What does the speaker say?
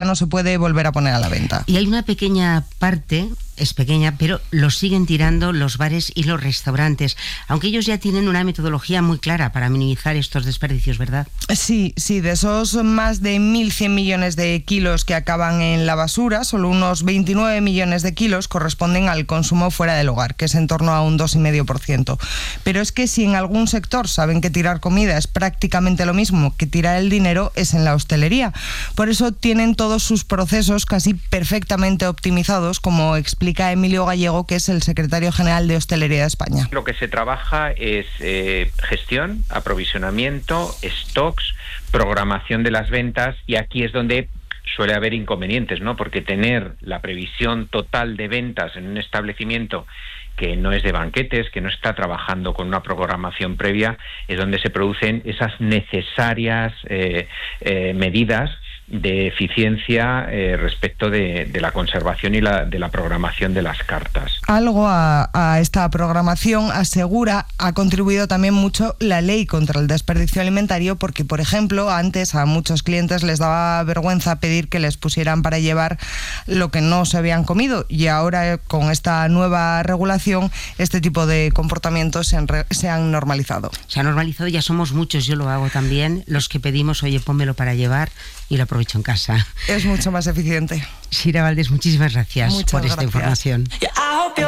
no se puede volver a poner a la venta. Y hay una pequeña parte, es pequeña, pero lo siguen tirando los bares y los restaurantes, aunque ellos ya tienen una metodología muy clara para minimizar estos desperdicios, ¿verdad? Sí, de esos más de 1.100 millones de kilos que acaban en la basura, solo unos 29 millones de kilos corresponden al consumo fuera del hogar, que es en torno a un 2,5%. Pero es que si en algún sector saben que tirar comida es prácticamente lo mismo que tirar el dinero, es en la hostelería. Por eso tienen todos sus procesos casi perfectamente optimizados, como explica Emilio Gallego, que es el secretario general de Hostelería de España. Lo que se trabaja es gestión, aprovisionamiento, stocks, programación de las ventas, y aquí es donde suele haber inconvenientes, ¿no? Porque tener la previsión total de ventas en un establecimiento que no es de banquetes, que no está trabajando con una programación previa, es donde se producen esas necesarias medidas de eficiencia respecto de la conservación y de la programación de las cartas. Algo a esta programación, asegura, ha contribuido también mucho la ley contra el desperdicio alimentario, porque, por ejemplo, antes a muchos clientes les daba vergüenza pedir que les pusieran para llevar lo que no se habían comido, y ahora con esta nueva regulación este tipo de comportamientos se han normalizado. Se ha normalizado, ya somos muchos, yo lo hago también, los que pedimos, oye, pónmelo para llevar, y lo aprovecho en casa. Es mucho más eficiente. Sira Valdés, muchísimas gracias por esta información.